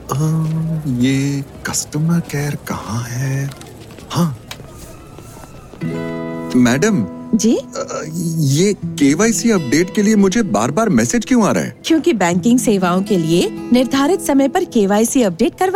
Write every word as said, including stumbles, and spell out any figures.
अ, ये customer care कहाँ है? हाँ, मैडम जी, अ, ये केवाईसी अपडेट के लिए मुझे बार बार मैसेज क्यों आ रहा है? क्योंकि बैंकिंग सेवाओं के लिए निर्धारित समय पर केवाईसी अपडेट करवा